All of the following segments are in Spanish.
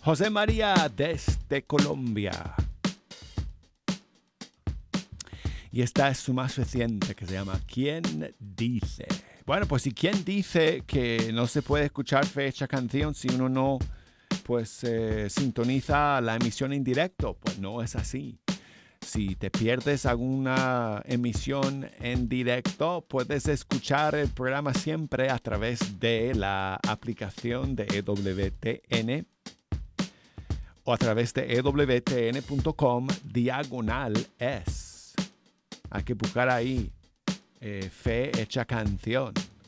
José María desde Colombia. Y esta es su más reciente, que se llama ¿Quién dice? Bueno, pues si quién dice que no se puede escuchar fecha canción si uno no pues sintoniza la emisión en directo, pues no es así. Si te pierdes alguna emisión en directo, puedes escuchar el programa siempre a través de la aplicación de EWTN o a través de ewtn.com/es. Hay que buscar ahí Fe Hecha Canción.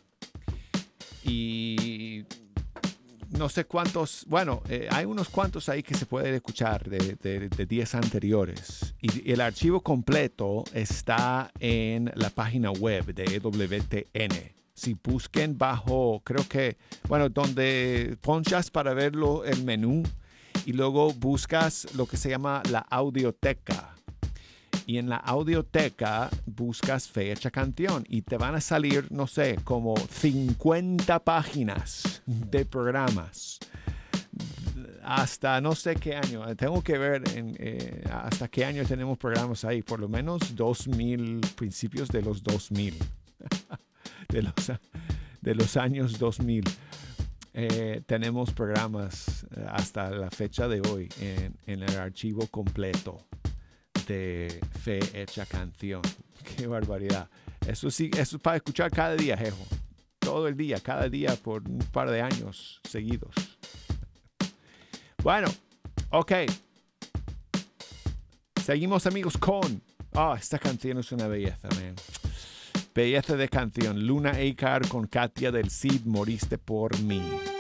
Y no sé cuántos, bueno, hay unos cuantos ahí que se pueden escuchar de días anteriores. Y el archivo completo está en la página web de EWTN. Si busquen bajo, creo que, bueno, donde ponchas para verlo el menú y luego buscas lo que se llama la audioteca. Y en la audioteca buscas Fecha Canción y te van a salir, no sé, como 50 páginas de programas. Hasta no sé qué año. Tengo que ver hasta qué año tenemos programas ahí. Por lo menos 2000, principios de los 2000. de los años 2000. Tenemos programas hasta la fecha de hoy en el archivo completo de Fe Hecha Canción. Qué barbaridad. Eso sí, eso es para escuchar cada día, jejo. Todo el día, cada día por un par de años seguidos. Bueno, ok. Seguimos, amigos, con... esta canción es una belleza, man. Belleza de canción. Luna Acar con Katia del Cid, Moriste por mí.